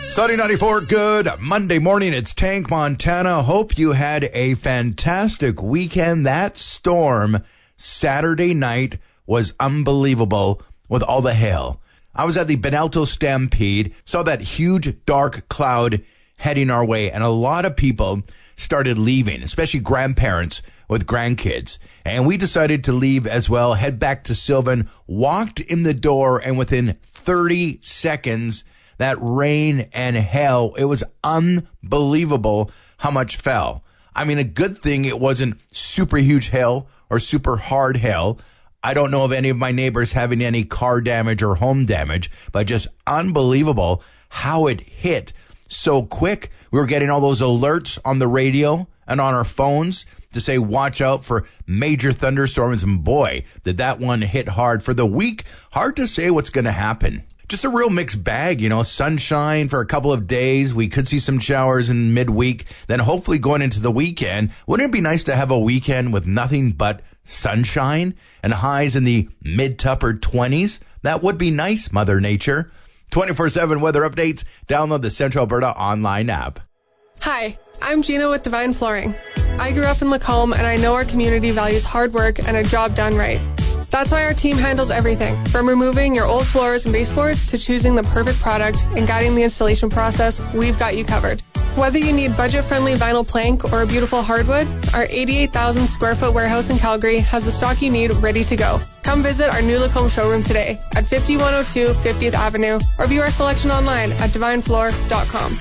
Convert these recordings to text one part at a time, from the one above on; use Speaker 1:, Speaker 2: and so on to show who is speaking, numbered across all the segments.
Speaker 1: Sunny 94, good Monday morning. It's Tank Montana. Hope you had a fantastic weekend. That storm Saturday night was unbelievable with all the hail. I was at the Benalto Stampede, saw that huge dark cloud heading our way, and a lot of people started leaving, especially grandparents with grandkids. And we decided to leave as well, head back to Sylvan, walked in the door, and within 30 seconds, that rain and hail, it was unbelievable how much fell. I mean, a good thing it wasn't super huge hail or super hard hail. I don't know of any of my neighbors having any car damage or home damage, but just unbelievable how it hit so quick. We were getting all those alerts on the radio and on our phones to say, watch out for major thunderstorms. And boy, did that one hit hard. For the week, hard to say what's going to happen. Just a real mixed bag, sunshine for a couple of days. We could see some showers in midweek. Then hopefully going into the weekend, wouldn't it be nice to have a weekend with nothing but sunshine and highs in the mid to upper 20s? That would be nice, Mother Nature. 24/7 weather updates. Download the Central Alberta online app.
Speaker 2: Hi, I'm Gina with Divine Flooring. I grew up in Lacombe, and I know our community values hard work and a job done right. That's why our team handles everything, from removing your old floors and baseboards to choosing the perfect product and guiding the installation process. We've got you covered. Whether you need budget-friendly vinyl plank or a beautiful hardwood, our 88,000 square foot warehouse in Calgary has the stock you need ready to go. Come visit our new Lacombe showroom today at 5102 50th Avenue or view our selection online at divinefloor.com.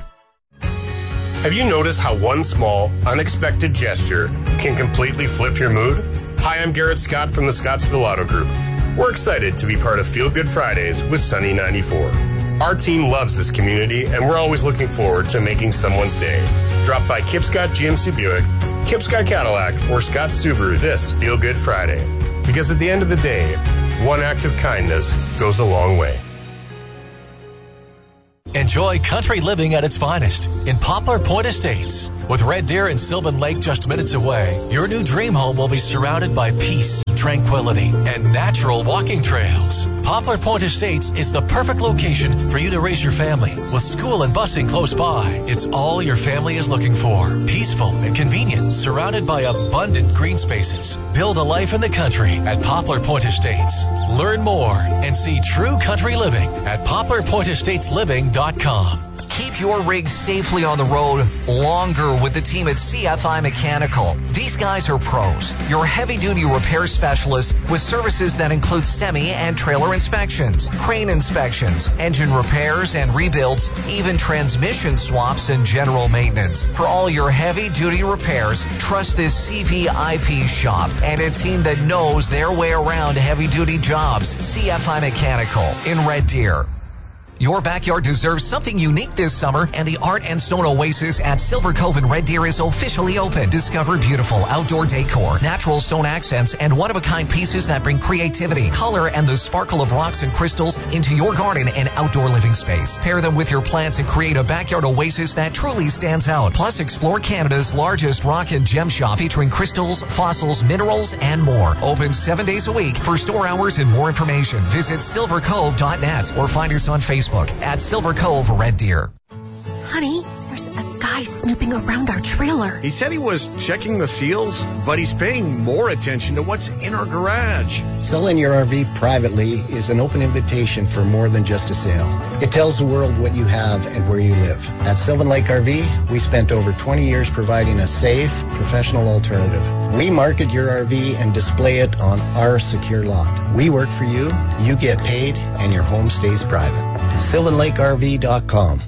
Speaker 3: Have you noticed how one small, unexpected gesture can completely flip your mood? Hi, I'm Garrett Scott from the Scottsville Auto Group. We're excited to be part of Feel Good Fridays with Sunny 94. Our team loves this community, and we're always looking forward to making someone's day. Drop by Kipscott GMC Buick, Kipscott Cadillac, or Scott Subaru this Feel Good Friday. Because at the end of the day, one act of kindness goes a long way.
Speaker 4: Enjoy country living at its finest in Poplar Point Estates. With Red Deer and Sylvan Lake just minutes away, your new dream home will be surrounded by peace, tranquility, and natural walking trails. Poplar Point Estates is the perfect location for you to raise your family. With school and busing close by, it's all your family is looking for. Peaceful and convenient, surrounded by abundant green spaces. Build a life in the country at Poplar Point Estates. Learn more and see true country living at poplarpointestatesLiving.com.
Speaker 5: Keep your rig safely on the road longer with the team at CFI Mechanical. These guys are pros. Your heavy-duty repair specialists with services that include semi and trailer inspections, crane inspections, engine repairs and rebuilds, even transmission swaps and general maintenance. For all your heavy-duty repairs, trust this CVIP shop and a team that knows their way around heavy-duty jobs. CFI Mechanical in Red Deer. Your backyard deserves something unique this summer, and the Art and Stone Oasis at Silver Cove in Red Deer is officially open. Discover beautiful outdoor decor, natural stone accents, and one-of-a-kind pieces that bring creativity, color, and the sparkle of rocks and crystals into your garden and outdoor living space. Pair them with your plants and create a backyard oasis that truly stands out. Plus, explore Canada's largest rock and gem shop featuring crystals, fossils, minerals, and more. Open 7 days a week. For store hours and more information, visit silvercove.net or find us on Facebook at Silver Cove Red Deer.
Speaker 6: Honey, there's a guy snooping around our trailer.
Speaker 7: He said he was checking the seals, but he's paying more attention to what's in our garage.
Speaker 8: Selling your RV privately is an open invitation for more than just a sale. It tells the world what you have and where you live. At Sylvan Lake RV, we spent over 20 years providing a safe, professional alternative. We market your RV and display it on our secure lot. We work for you, you get paid, and your home stays private. SylvanLakeRV.com.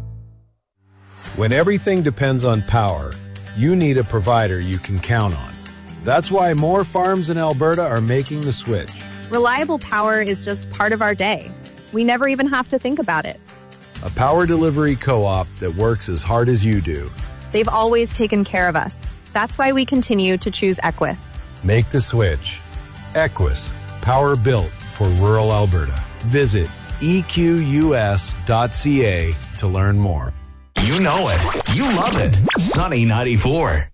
Speaker 9: When everything depends on power, you need a provider you can count on. That's why more farms in Alberta are making the switch.
Speaker 10: Reliable power is just part of our day. We never even have to think about it.
Speaker 9: A power delivery co-op that works as hard as you do.
Speaker 10: They've always taken care of us. That's why we continue to choose Equus.
Speaker 9: Make the switch. Equus, power built for rural Alberta. Visit equs.ca to learn more.
Speaker 11: You know it. You love it. Sunny 94.